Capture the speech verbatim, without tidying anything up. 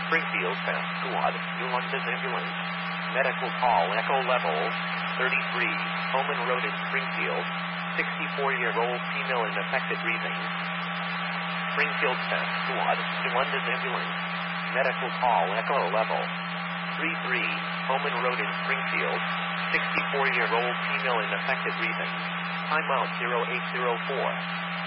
Springfield Fast Squad, New London Ambulance. Medical call, echo level thirty-three, Holman Road in Springfield. sixty-four-year-old female in affected breathing. Springfield Fast Squad, New London Ambulance. Medical call, echo level three-three, Holman Road in Springfield. sixty-four-year-old female in affected breathing. Timeout zero eight zero four.